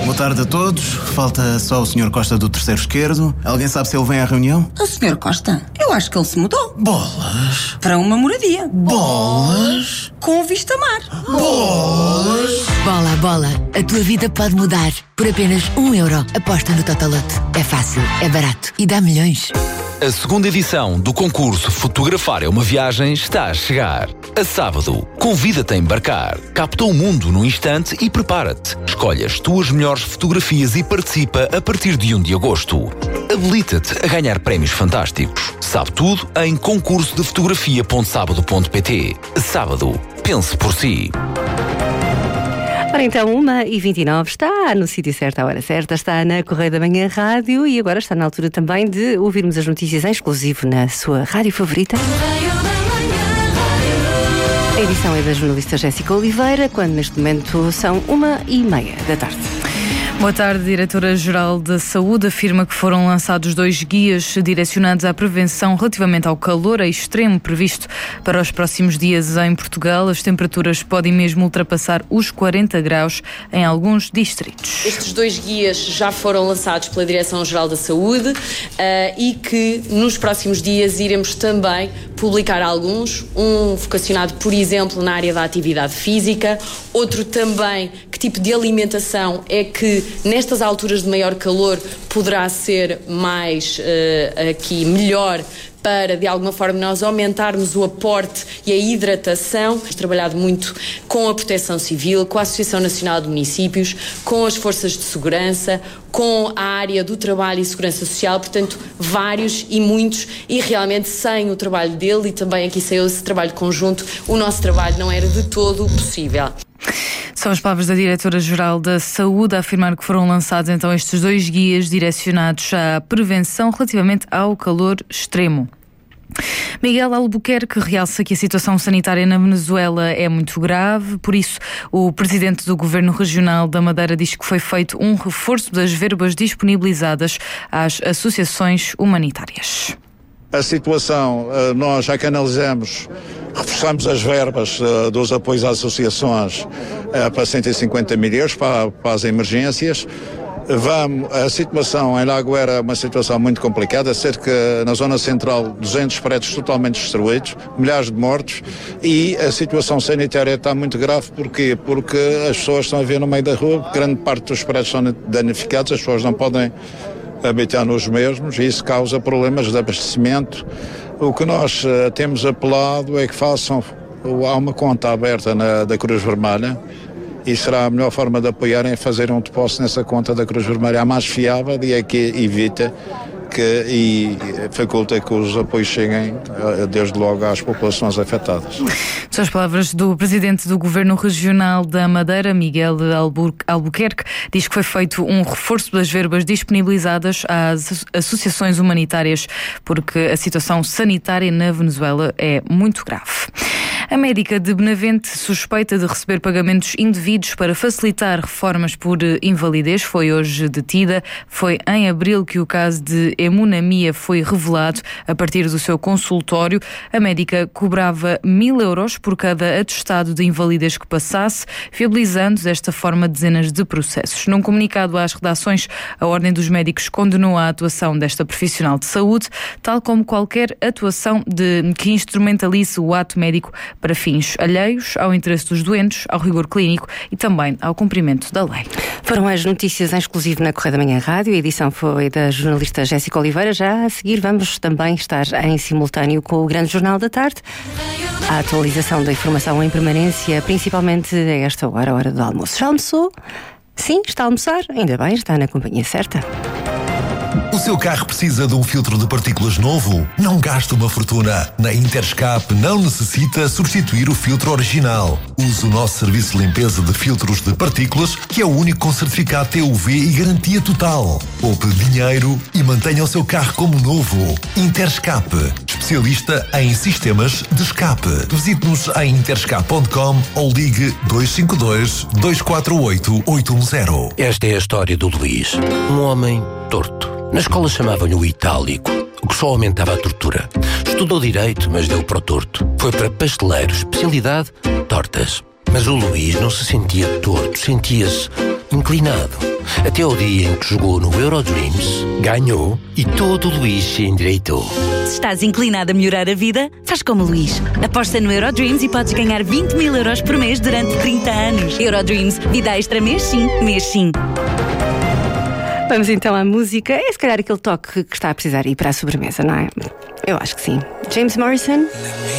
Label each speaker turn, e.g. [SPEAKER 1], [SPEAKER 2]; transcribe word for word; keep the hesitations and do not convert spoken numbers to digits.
[SPEAKER 1] Boa tarde a todos. Falta só o senhor Costa do terceiro esquerdo. Alguém sabe se ele vem à reunião?
[SPEAKER 2] O senhor Costa? Eu acho que ele se mudou.
[SPEAKER 1] Bolas!
[SPEAKER 2] Para uma moradia.
[SPEAKER 1] Bolas!
[SPEAKER 2] Com vista mar.
[SPEAKER 1] Bolas!
[SPEAKER 3] Bola, bola. A tua vida pode mudar. Por apenas um euro. Aposta no Totolote. É fácil, é barato e dá milhões.
[SPEAKER 4] A segunda edição do concurso Fotografar é uma Viagem está a chegar. A sábado, convida-te a embarcar. Capta o mundo num instante e prepara-te. Escolhe as tuas melhores fotografias e participa a partir de um de agosto. Habilita-te a ganhar prémios fantásticos. Sabe tudo em concurso de fotografia ponto sábado ponto pt. Sábado, pense por si.
[SPEAKER 5] Ora então, uma e vinte e nove, está no sítio certo, à hora certa, está na Correio da Manhã Rádio e agora está na altura também de ouvirmos as notícias em exclusivo na sua rádio favorita. A edição é da jornalista Jéssica Oliveira, quando neste momento são uma e meia da tarde.
[SPEAKER 6] Boa tarde. A Diretora-Geral da Saúde afirma que foram lançados dois guias direcionados à prevenção relativamente ao calor extremo previsto para os próximos dias em Portugal. As temperaturas podem mesmo ultrapassar os quarenta graus em alguns distritos.
[SPEAKER 7] Estes dois guias já foram lançados pela Direção-Geral da Saúde uh, e que nos próximos dias iremos também publicar alguns. Um vocacionado, por exemplo, na área da atividade física, outro também que tipo de alimentação é que nestas alturas de maior calor poderá ser mais uh, aqui melhor para, de alguma forma, nós aumentarmos o aporte e a hidratação. Temos trabalhado muito com a Proteção Civil, com a Associação Nacional de Municípios, com as Forças de Segurança, com a área do trabalho e segurança social, portanto, vários e muitos, e realmente sem o trabalho dele e também aqui sem esse trabalho conjunto, o nosso trabalho não era de todo possível.
[SPEAKER 6] São as palavras da Diretora-Geral da Saúde a afirmar que foram lançados então estes dois guias direcionados à prevenção relativamente ao calor extremo. Miguel Albuquerque realça que a situação sanitária na Venezuela é muito grave, por isso o presidente do Governo Regional da Madeira diz que foi feito um reforço das verbas disponibilizadas às associações humanitárias.
[SPEAKER 8] A situação, nós já que analisamos, reforçamos as verbas dos apoios às associações para cento e cinquenta mil euros para, para as emergências. Vamos, a situação em Lagoeira é uma situação muito complicada, cerca na zona central duzentos prédios totalmente destruídos, milhares de mortos, e a situação sanitária está muito grave. Porquê? Porque as pessoas estão a ver no meio da rua, grande parte dos prédios são danificados, as pessoas não podem habitar nos mesmos e isso causa problemas de abastecimento. O que nós uh, temos apelado é que façam, há uma conta aberta na, da Cruz Vermelha e será a melhor forma de apoiarem fazer um depósito nessa conta da Cruz Vermelha, a mais fiável, e é que evita que e faculta que os apoios cheguem desde logo às populações afetadas.
[SPEAKER 6] São as palavras do presidente do Governo Regional da Madeira, Miguel Albuquerque, diz que foi feito um reforço das verbas disponibilizadas às associações humanitárias porque a situação sanitária na Venezuela é muito grave. A médica de Benavente, suspeita de receber pagamentos indevidos para facilitar reformas por invalidez, foi hoje detida. Foi em abril que o caso de hemonamia foi revelado a partir do seu consultório. A médica cobrava mil euros por cada atestado de invalidez que passasse, viabilizando desta forma dezenas de processos. Num comunicado às redações, a Ordem dos Médicos condenou a atuação desta profissional de saúde, tal como qualquer atuação de, que instrumentalize o ato médico para fins alheios ao interesse dos doentes, ao rigor clínico e também ao cumprimento da lei.
[SPEAKER 5] Foram as notícias em exclusivo na Correio da Manhã Rádio. A edição foi da jornalista Jéssica Oliveira. Já a seguir vamos também estar em simultâneo com o Grande Jornal da Tarde. A atualização da informação em permanência, principalmente a esta hora, a hora do almoço. Já almoçou? Sim, está a almoçar? Ainda bem, está na companhia certa.
[SPEAKER 9] O seu carro precisa de um filtro de partículas novo? Não gaste uma fortuna. Na Interscap não necessita substituir o filtro original. Use o nosso serviço de limpeza de filtros de partículas, que é o único com certificado T U V e garantia total. Poupe dinheiro e mantenha o seu carro como novo. Interscap, especialista em sistemas de escape. Visite-nos em interscap ponto com ou ligue dois cinco dois, dois quatro oito, oito um zero.
[SPEAKER 10] Esta é a história do Luís, um homem torto. Na escola chamavam-lhe o itálico, o que só aumentava a tortura. Estudou direito, mas deu para o torto. Foi para pasteleiro, especialidade, tortas. Mas o Luís não se sentia torto, sentia-se inclinado. Até ao dia em que jogou no Eurodreams, ganhou e todo o Luís se endireitou.
[SPEAKER 11] Se estás inclinado a melhorar a vida, faz como o Luís. Aposta no Eurodreams e podes ganhar vinte mil euros por mês durante trinta anos. Eurodreams, vida extra mês sim, mês sim.
[SPEAKER 5] Vamos então à música. É se calhar aquele toque que está a precisar ir para a sobremesa, não é? Eu acho que sim. James Morrison.